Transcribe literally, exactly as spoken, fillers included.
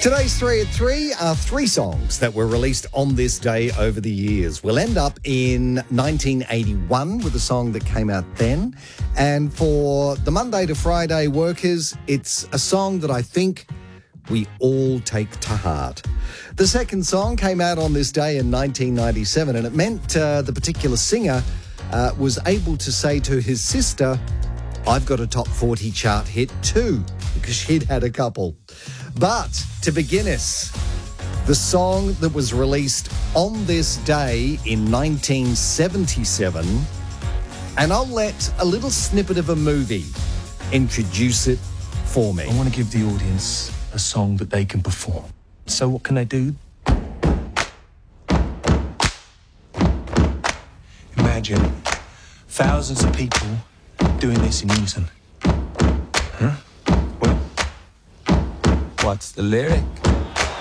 Today's three at three are three songs that were released on this day over the years. We'll end up in nineteen eighty-one with a song that came out then. And for the Monday to Friday workers, it's a song that I think we all take to heart. The second song came out on this day in nineteen ninety-seven, and it meant uh, the particular singer uh, was able to say to his sister, "I've got a top forty chart hit too," because she'd had a couple. But to begin us, the song that was released on this day in nineteen seventy-seven, and I'll let a little snippet of a movie introduce it for me. I want to give the audience a song that they can perform. So what can they do? Imagine thousands of people doing this in unison. Huh? Well, What's the lyric?